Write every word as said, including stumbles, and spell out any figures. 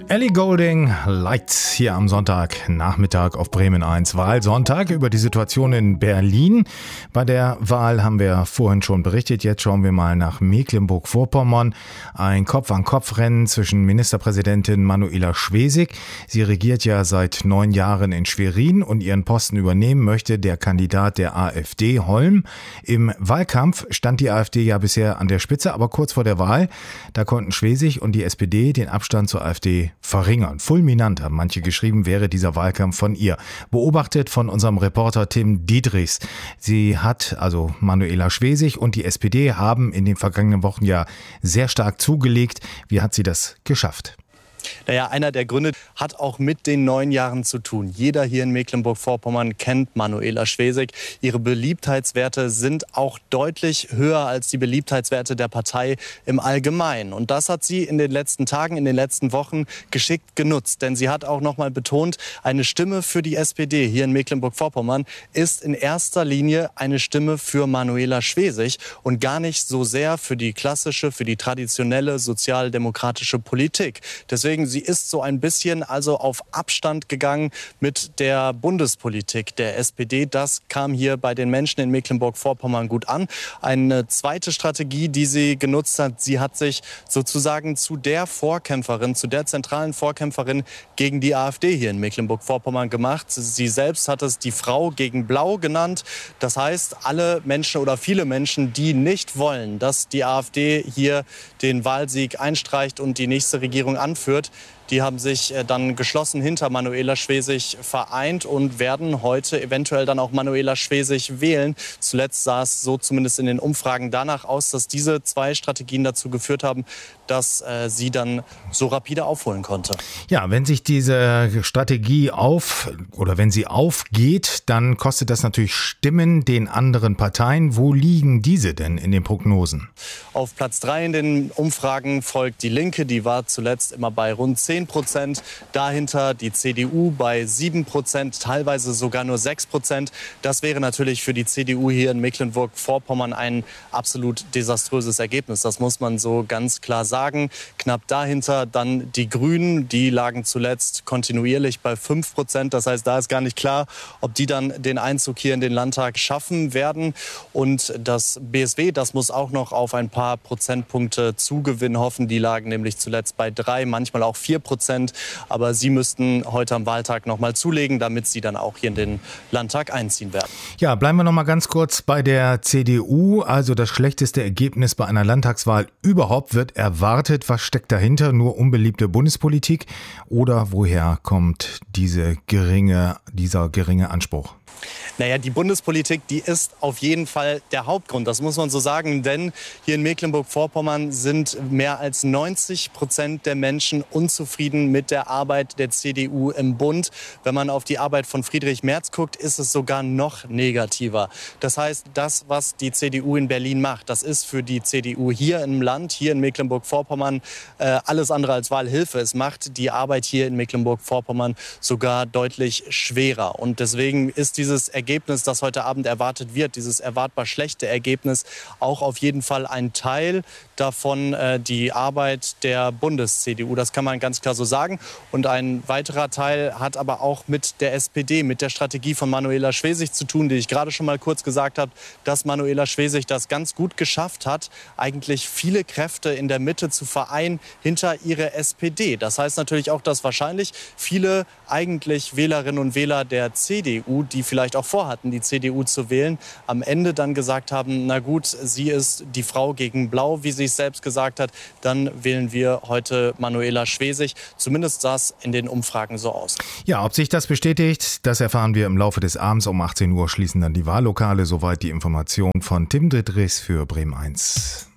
Ellie Goulding, Lights, hier am Sonntagnachmittag auf Bremen eins. Wahlsonntag, über die Situation in Berlin. Bei der Wahl haben wir vorhin schon berichtet. Jetzt schauen wir mal nach Mecklenburg-Vorpommern. Ein Kopf-an-Kopf-Rennen zwischen Ministerpräsidentin Manuela Schwesig. Sie regiert ja seit neun Jahren in Schwerin und ihren Posten übernehmen möchte der Kandidat der AfD, Holm. Im Wahlkampf stand die AfD ja bisher an der Spitze, aber kurz vor der Wahl, da konnten Schwesig und die S P D den Abstand zur AfD verringern. Fulminant, haben manche geschrieben, wäre dieser Wahlkampf von ihr. Beobachtet von unserem Reporter Tim Diedrichs. Sie hat, also Manuela Schwesig und die S P D haben in den vergangenen Wochen ja sehr stark zugelegt. Wie hat sie das geschafft? Naja, einer der Gründe hat auch mit den neun Jahren zu tun. Jeder hier in Mecklenburg-Vorpommern kennt Manuela Schwesig. Ihre Beliebtheitswerte sind auch deutlich höher als die Beliebtheitswerte der Partei im Allgemeinen. Und das hat sie in den letzten Tagen, in den letzten Wochen geschickt genutzt. Denn sie hat auch noch mal betont, eine Stimme für die S P D hier in Mecklenburg-Vorpommern ist in erster Linie eine Stimme für Manuela Schwesig und gar nicht so sehr für die klassische, für die traditionelle sozialdemokratische Politik. Deswegen Sie ist so ein bisschen also auf Abstand gegangen mit der Bundespolitik der S P D. Das kam hier bei den Menschen in Mecklenburg-Vorpommern gut an. Eine zweite Strategie, die sie genutzt hat, sie hat sich sozusagen zu der Vorkämpferin, zu der zentralen Vorkämpferin gegen die AfD hier in Mecklenburg-Vorpommern gemacht. Sie selbst hat es die Frau gegen Blau genannt. Das heißt, alle Menschen oder viele Menschen, die nicht wollen, dass die AfD hier den Wahlsieg einstreicht und die nächste Regierung anführt, die haben sich dann geschlossen hinter Manuela Schwesig vereint und werden heute eventuell dann auch Manuela Schwesig wählen. Zuletzt sah es so zumindest in den Umfragen danach aus, dass diese zwei Strategien dazu geführt haben, dass äh, sie dann so rapide aufholen konnte. Ja, wenn sich diese Strategie auf oder wenn sie aufgeht, dann kostet das natürlich Stimmen den anderen Parteien. Wo liegen diese denn in den Prognosen? Auf Platz drei in den Umfragen folgt die Linke. Die war zuletzt immer bei rund zehn Prozent. Dahinter die C D U bei sieben Prozent, teilweise sogar nur sechs Prozent. Das wäre natürlich für die C D U hier in Mecklenburg-Vorpommern ein absolut desaströses Ergebnis. Das muss man so ganz klar sagen. Sagen. Knapp dahinter dann die Grünen, die lagen zuletzt kontinuierlich bei fünf Prozent. Das heißt, da ist gar nicht klar, ob die dann den Einzug hier in den Landtag schaffen werden. Und das B S W, das muss auch noch auf ein paar Prozentpunkte Zugewinn hoffen. Die lagen nämlich zuletzt bei drei, manchmal auch vier Prozent. Aber sie müssten heute am Wahltag noch mal zulegen, damit sie dann auch hier in den Landtag einziehen werden. Ja, bleiben wir noch mal ganz kurz bei der C D U. Also das schlechteste Ergebnis bei einer Landtagswahl überhaupt wird erwartet. Wartet, was steckt dahinter? Nur unbeliebte Bundespolitik? Oder woher kommt diese geringe, dieser geringe Anspruch? Naja, die Bundespolitik, die ist auf jeden Fall der Hauptgrund. Das muss man so sagen, denn hier in Mecklenburg-Vorpommern sind mehr als neunzig Prozent der Menschen unzufrieden mit der Arbeit der C D U im Bund. Wenn man auf die Arbeit von Friedrich Merz guckt, ist es sogar noch negativer. Das heißt, das, was die C D U in Berlin macht, das ist für die C D U hier im Land, hier in Mecklenburg-Vorpommern, äh, alles andere als Wahlhilfe. Es macht die Arbeit hier in Mecklenburg-Vorpommern sogar deutlich schwerer. Und deswegen ist dieses Ergebnis, das heute Abend erwartet wird, dieses erwartbar schlechte Ergebnis, auch auf jeden Fall ein Teil davon, äh, die Arbeit der Bundes-C D U. Das kann man ganz klar so sagen. Und ein weiterer Teil hat aber auch mit der S P D, mit der Strategie von Manuela Schwesig zu tun, die ich gerade schon mal kurz gesagt habe, dass Manuela Schwesig das ganz gut geschafft hat, eigentlich viele Kräfte in der Mitte zu vereinen hinter ihre S P D. Das heißt natürlich auch, dass wahrscheinlich viele eigentlich Wählerinnen und Wähler der C D U, die vielleicht auch vorhatten, die C D U zu wählen, am Ende dann gesagt haben, na gut, sie ist die Frau gegen Blau, wie sie es selbst gesagt hat, dann wählen wir heute Manuela Schwesig. Zumindest sah es in den Umfragen so aus. Ja, ob sich das bestätigt, das erfahren wir im Laufe des Abends. Um achtzehn Uhr schließen dann die Wahllokale. Soweit die Information von Tim Diedrichs für Bremen eins.